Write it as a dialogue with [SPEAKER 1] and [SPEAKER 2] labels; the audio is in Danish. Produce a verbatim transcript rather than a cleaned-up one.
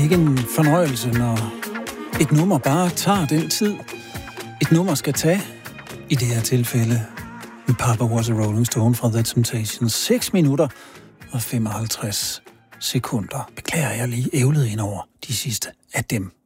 [SPEAKER 1] Ikke en fornøjelse, når et nummer bare tager den tid, et nummer skal tage. I det her tilfælde, Papa Was a Rolling Stone fra The Temptations. seks minutter og femoghalvtreds sekunder. Beklager, jeg lige ævlede ind over de sidste af dem.